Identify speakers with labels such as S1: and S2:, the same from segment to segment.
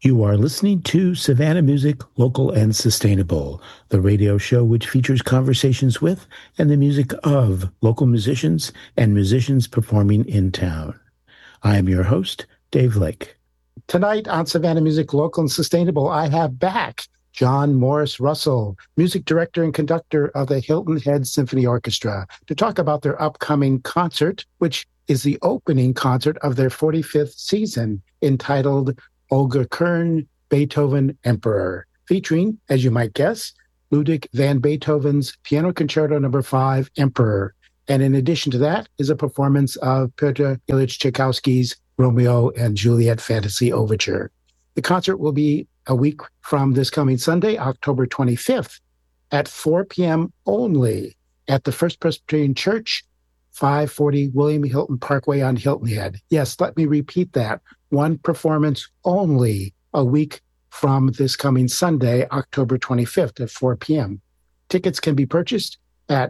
S1: You are listening to Savannah Music, Local and Sustainable, the radio show which features conversations with and the music of local musicians and musicians performing in town. I am your host, Dave Lake. Tonight on Savannah Music, Local and Sustainable, I have back John Morris Russell, music director and conductor of the Hilton Head Symphony Orchestra, to talk about their upcoming concert, which is the opening concert of their 45th season, entitled Olga Kern, Beethoven Emperor, featuring, as you might guess, Ludwig van Beethoven's Piano Concerto No. 5, Emperor. And in addition to that is a performance of Pyotr Ilyich Tchaikovsky's Romeo and Juliet Fantasy Overture. The concert will be a week from this coming Sunday, October 25th, at 4 p.m. only at the First Presbyterian Church, 540 William Hilton Parkway on Hilton Head. Yes, let me repeat that. One performance only a week from this coming Sunday, October 25th at 4 p.m. Tickets can be purchased at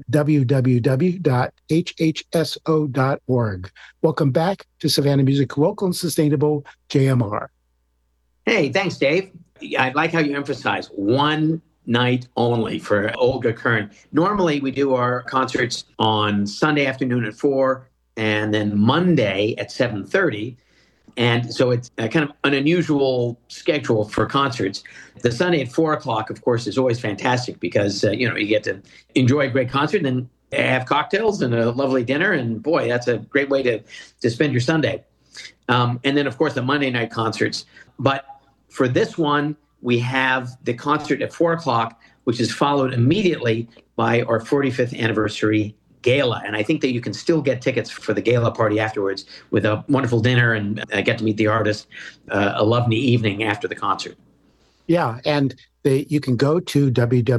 S1: www.hhso.org. Welcome back to Savannah Music, Local and Sustainable, JMR.
S2: Hey, thanks, Dave. I like how you emphasize one night only for Olga Kern. Normally, we do our concerts on Sunday afternoon at 4 and then Monday at 7:30. And so it's kind of an unusual schedule for concerts. The Sunday at 4 o'clock, of course, is always fantastic because, you get to enjoy a great concert and then have cocktails and a lovely dinner. And boy, that's a great way to spend your Sunday. And then, of course, the Monday night concerts. But for this one, we have the concert at 4 o'clock, which is followed immediately by our 45th anniversary gala. And I think that you can still get tickets for the gala party afterwards with a wonderful dinner and get to meet the artist, a lovely evening after the concert.
S1: Yeah, and you can go to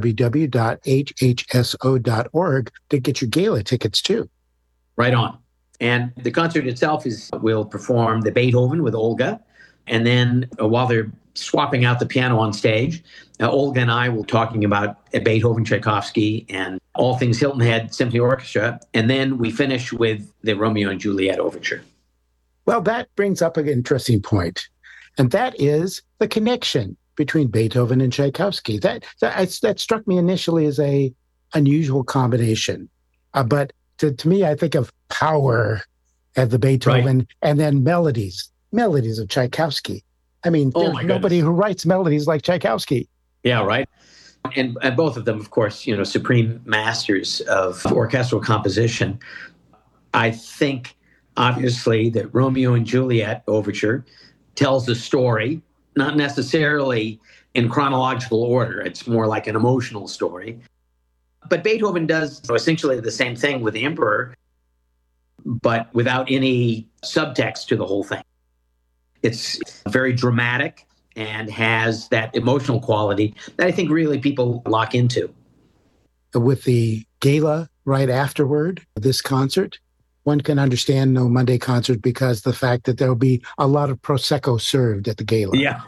S1: www.hhso.org to get your gala tickets too.
S2: Right on. And the concert itself will perform the Beethoven with Olga. And then while they're swapping out the piano on stage, Olga and I will talking about Beethoven, Tchaikovsky, and all things Hilton Head Symphony Orchestra. And then we finish with the Romeo and Juliet Overture.
S1: Well, that brings up an interesting point, and that is the connection between Beethoven and Tchaikovsky. That struck me initially as a unusual combination. But to me, I think of power at the Beethoven, right, and then melodies of Tchaikovsky. I mean, there's nobody who writes melodies like Tchaikovsky.
S2: Yeah, right. And both of them, of course, supreme masters of orchestral composition. I think, obviously, that Romeo and Juliet Overture tells a story, not necessarily in chronological order. It's more like an emotional story. But Beethoven does essentially the same thing with the Emperor, but without any subtext to the whole thing. It's very dramatic and has that emotional quality that I think really people lock into.
S1: With the gala right afterward, this concert, one can understand no Monday concert because the fact that there'll be a lot of Prosecco served at the gala.
S2: Yeah.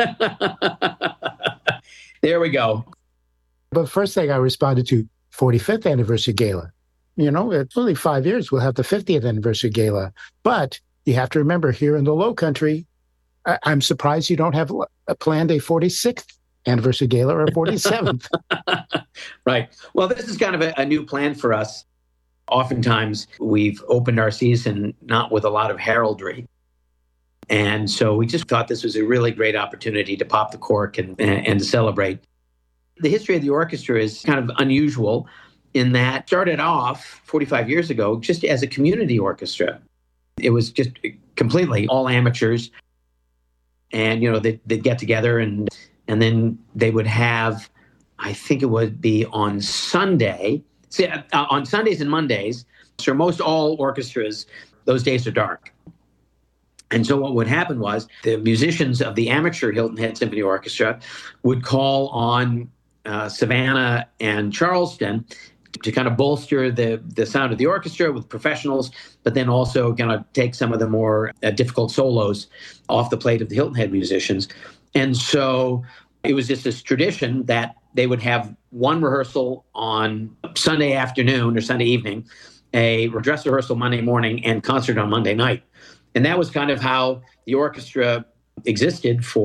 S2: There we go.
S1: But first thing I responded to, 45th anniversary gala. It's only 5 years. We'll have the 50th anniversary gala. But you have to remember, here in the Low Country, I'm surprised you don't have planned a 46th anniversary gala or a 47th.
S2: Right. Well, this is kind of a new plan for us. Oftentimes, we've opened our season not with a lot of heraldry. And so we just thought this was a really great opportunity to pop the cork and to celebrate. The history of the orchestra is kind of unusual in that it started off 45 years ago just as a community orchestra. It was just completely all amateurs. And, they'd get together and then they would have, I think it would be on Sunday. See, on Sundays and Mondays, so most all orchestras, those days are dark. And so what would happen was the musicians of the amateur Hilton Head Symphony Orchestra would call on Savannah and Charleston to kind of bolster the sound of the orchestra with professionals, but then also kind of take some of the more difficult solos off the plate of the Hilton Head musicians. And so it was just this tradition that they would have one rehearsal on Sunday afternoon or Sunday evening, a dress rehearsal Monday morning, and concert on Monday night. And that was kind of how the orchestra existed for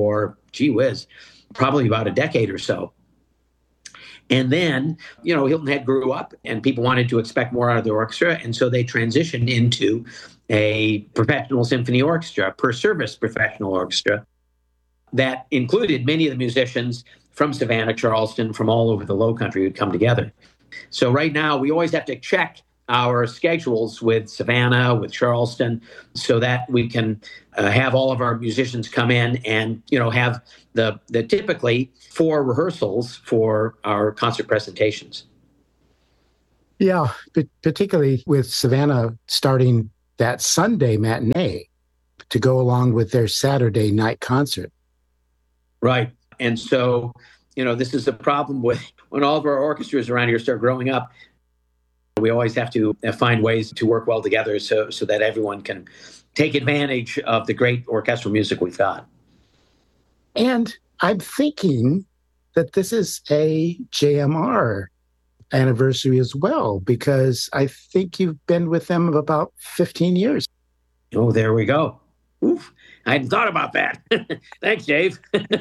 S2: gee whiz, probably about a decade or so. And then, Hilton Head grew up and people wanted to expect more out of the orchestra. And so they transitioned into a professional symphony orchestra, per service professional orchestra, that included many of the musicians from Savannah, Charleston, from all over the Lowcountry who'd come together. So right now, we always have to check our schedules with Savannah, with Charleston, so that we can have all of our musicians come in and, have the typically 4 rehearsals for our concert presentations.
S1: Yeah, particularly with Savannah starting that Sunday matinee to go along with their Saturday night concert.
S2: Right. And so, this is a problem with when all of our orchestras around here start growing up. We always have to find ways to work well together so that everyone can take advantage of the great orchestral music we've got.
S1: And I'm thinking that this is a JMR anniversary as well, because I think you've been with them about 15 years.
S2: Oh, there we go. Oof, I hadn't thought about that. Thanks, Dave.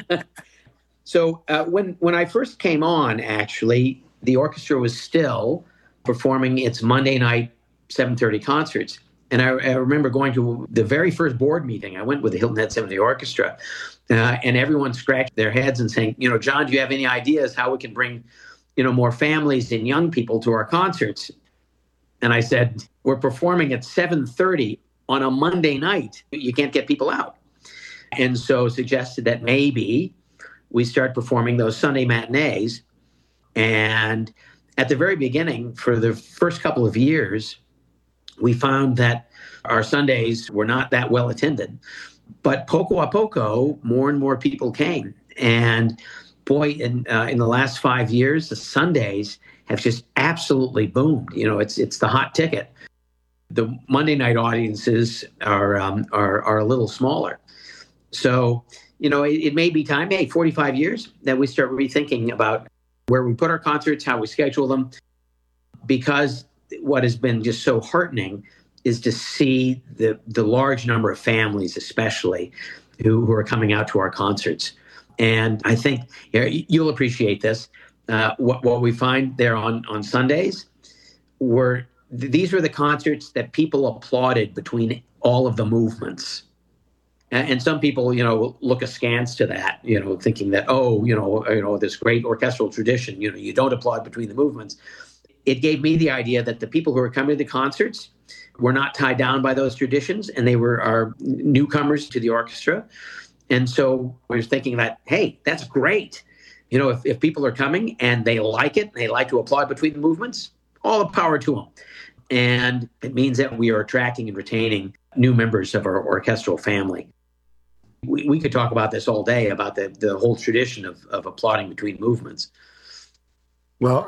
S2: So when I first came on, actually, the orchestra was still performing its Monday night 7:30 concerts. And I remember going to the very first board meeting. I went with the Hilton Head Symphony Orchestra, and everyone scratched their heads and saying, John, do you have any ideas how we can bring, more families and young people to our concerts? And I said, we're performing at 7:30 on a Monday night. You can't get people out. And so suggested that maybe we start performing those Sunday matinees. And at the very beginning, for the first couple of years, we found that our Sundays were not that well attended. But poco a poco, more and more people came. And boy, in the last 5 years, the Sundays have just absolutely boomed. It's the hot ticket. The Monday night audiences are a little smaller. So, it may be time, 45 years, that we start rethinking about where we put our concerts, how we schedule them, because what has been just so heartening is to see the large number of families, especially, who are coming out to our concerts. And I think you'll appreciate this. What we find there on Sundays these were the concerts that people applauded between all of the movements. And some people, look askance to that, thinking that, this great orchestral tradition, you don't applaud between the movements. It gave me the idea that the people who were coming to the concerts were not tied down by those traditions, and they were our newcomers to the orchestra. And so we were thinking that, hey, that's great. If people are coming and they like it, they like to applaud between the movements, all the power to them. And it means that we are attracting and retaining new members of our orchestral family. We could talk about this all day, about the whole tradition of applauding between movements.
S1: Well,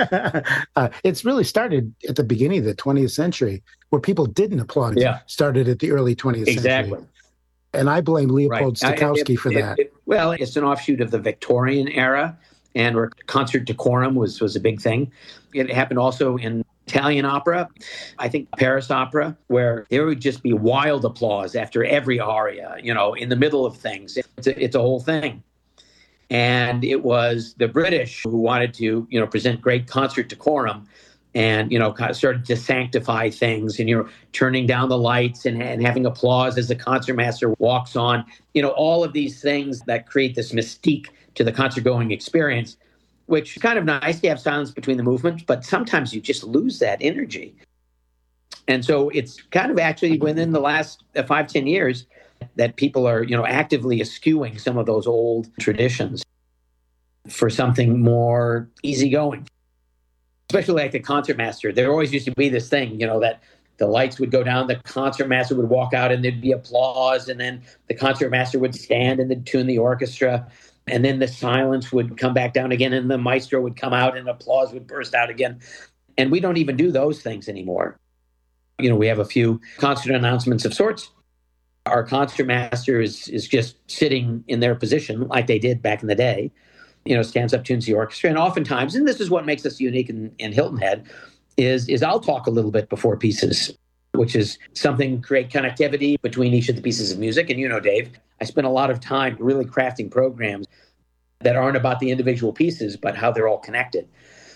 S1: it's really started at the beginning of the 20th century, where people didn't applaud.
S2: Yeah.
S1: Started at the early 20th century.
S2: Exactly.
S1: And I blame Leopold Stokowski for that.
S2: Well, it's an offshoot of the Victorian era, and where concert decorum was a big thing. It happened also in Italian opera, I think Paris opera, where there would just be wild applause after every aria, in the middle of things. It's a whole thing. And it was the British who wanted to, present great concert decorum and, kind of started to sanctify things and, turning down the lights and having applause as the concertmaster walks on, all of these things that create this mystique to the concert-going experience, which is kind of nice to have silence between the movements, but sometimes you just lose that energy. And so it's kind of actually within the last 5-10 years that people are, actively eschewing some of those old traditions for something more easygoing. Especially like the concertmaster. There always used to be this thing, that the lights would go down, the concertmaster would walk out, and there'd be applause, and then the concertmaster would stand and they'd tune the orchestra. And then the silence would come back down again, and the maestro would come out, and applause would burst out again. And we don't even do those things anymore. We have a few concert announcements of sorts. Our concertmaster is just sitting in their position like they did back in the day, stands up, tunes the orchestra. And oftentimes, and this is what makes us unique in Hilton Head, is I'll talk a little bit before pieces. which is something create connectivity between each of the pieces of music. And Dave, I spent a lot of time really crafting programs that aren't about the individual pieces, but how they're all connected.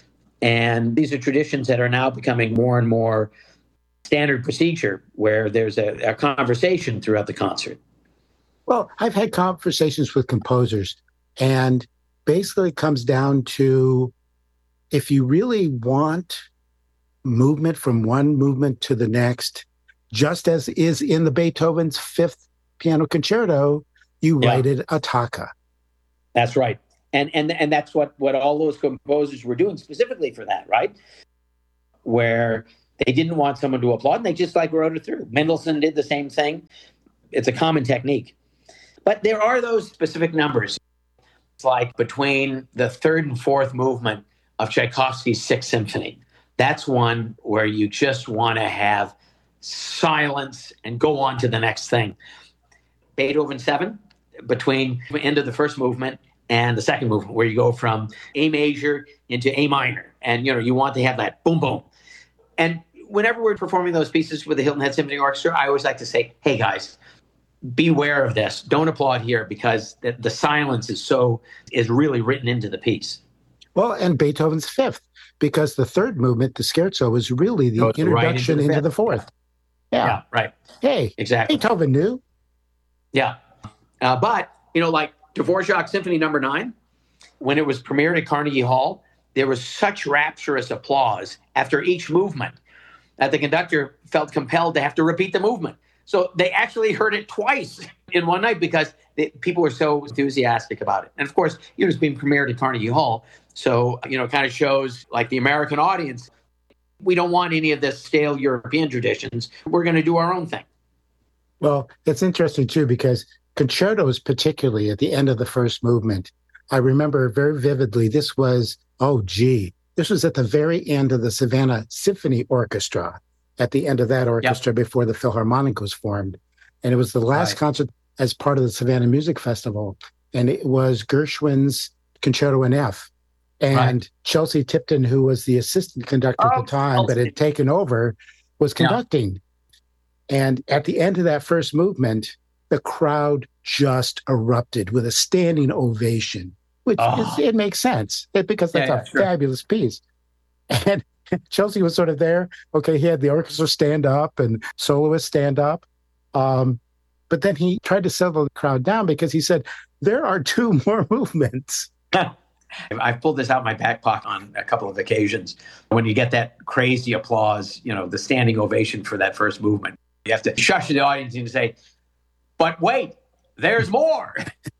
S2: And these are traditions that are now becoming more and more standard procedure, where there's a conversation throughout the concert.
S1: Well, I've had conversations with composers, and basically it comes down to, if you really want movement from one movement to the next, just as is in the Beethoven's Fifth Piano Concerto, you write it a toccata.
S2: That's right. And that's what all those composers were doing specifically for that, right? Where they didn't want someone to applaud, and they just wrote it through. Mendelssohn did the same thing. It's a common technique. But there are those specific numbers. It's like between the third and fourth movement of Tchaikovsky's Sixth Symphony. That's one where you just want to have silence and go on to the next thing. Beethoven 7, between the end of the first movement and the second movement, where you go from A major into A minor. And, you want to have that boom, boom. And whenever we're performing those pieces with the Hilton Head Symphony Orchestra, I always like to say, hey, guys, beware of this. Don't applaud here, because the silence is really written into the piece.
S1: Well, and Beethoven's Fifth, because the third movement, the scherzo, is really the introduction into the fourth.
S2: Yeah, right.
S1: Hey, exactly. Beethoven knew.
S2: Yeah. But, like Dvorak Symphony No. 9, when it was premiered at Carnegie Hall, there was such rapturous applause after each movement that the conductor felt compelled to have to repeat the movement. So they actually heard it twice in one night, because people were so enthusiastic about it. And of course, it was being premiered at Carnegie Hall. So, it kind of shows, the American audience, we don't want any of this stale European traditions. We're going to do our own thing.
S1: Well, it's interesting, too, because concertos, particularly at the end of the first movement, I remember very vividly, this was at the very end of the Savannah Symphony Orchestra, at the end of that orchestra before the Philharmonic was formed. And it was the last concert as part of the Savannah Music Festival. And it was Gershwin's Concerto in F. And Chelsea Tipton, who was the assistant conductor at the time, but had taken over, was conducting. And at the end of that first movement, the crowd just erupted with a standing ovation, which it makes sense, because that's a fabulous piece. And Chelsea was sort of there. Okay, he had the orchestra stand up and soloists stand up. But then he tried to settle the crowd down, because he said, there are two more movements.
S2: I've pulled this out of my back pocket on a couple of occasions. When you get that crazy applause, the standing ovation for that first movement, you have to shush the audience and say, but wait, there's more.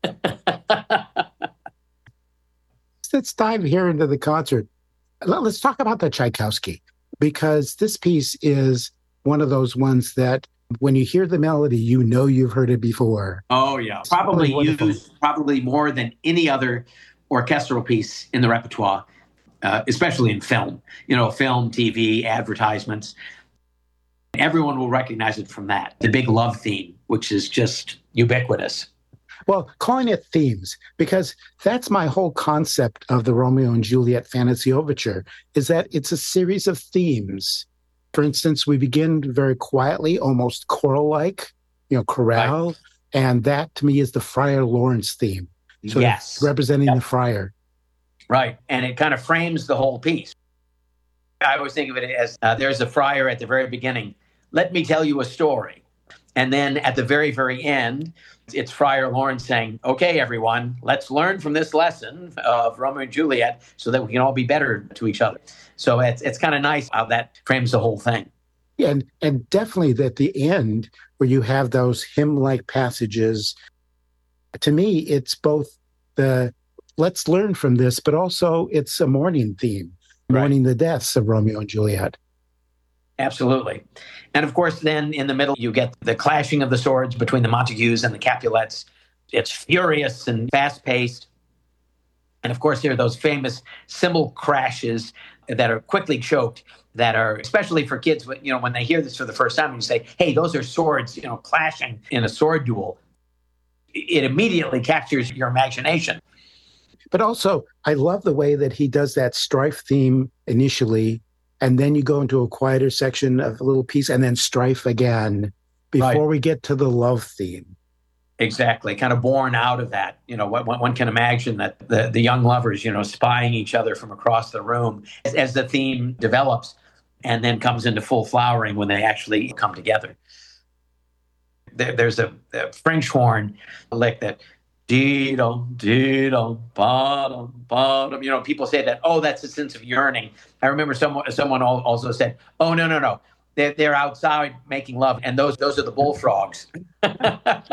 S1: Let's dive here into the concert. Let's talk about the Tchaikovsky, because this piece is one of those ones that when you hear the melody, you've heard it before.
S2: Oh, yeah. Probably used more than any other orchestral piece in the repertoire, especially in film, film, TV, advertisements. Everyone will recognize it from that. The big love theme, which is just ubiquitous.
S1: Well, calling it themes, because that's my whole concept of the Romeo and Juliet Fantasy Overture, is that it's a series of themes. For instance, we begin very quietly, almost choral-like, chorale, right. And that to me is the Friar Lawrence theme. So representing the friar.
S2: Right, and it kind of frames the whole piece. I always think of it as there's a friar at the very beginning. Let me tell you a story. And then at the very, very end, it's Friar Lawrence saying, okay, everyone, let's learn from this lesson of Romeo and Juliet so that we can all be better to each other. So it's kind of nice how that frames the whole thing.
S1: Yeah, and definitely at the end where you have those hymn-like passages, to me, it's both the let's learn from this, but also it's a mourning theme, mourning the deaths of Romeo and Juliet.
S2: Absolutely. And of course, then in the middle, you get the clashing of the swords between the Montagues and the Capulets. It's furious and fast-paced. And of course, there are those famous cymbal crashes that are quickly choked, that are, especially for kids, when they hear this for the first time, and you say, hey, those are swords, clashing in a sword duel. It immediately captures your imagination.
S1: But also, I love the way that he does that strife theme initially, and then you go into a quieter section of a little piece, and then strife again before we get to the love theme.
S2: Exactly, kind of born out of that. One can imagine that the young lovers, spying each other from across the room as the theme develops and then comes into full flowering when they actually come together. There's a French horn lick that dee-dum, bottom, bottom. People say that, oh, that's a sense of yearning. I remember someone also said, oh, no. They're outside making love, and those are the bullfrogs.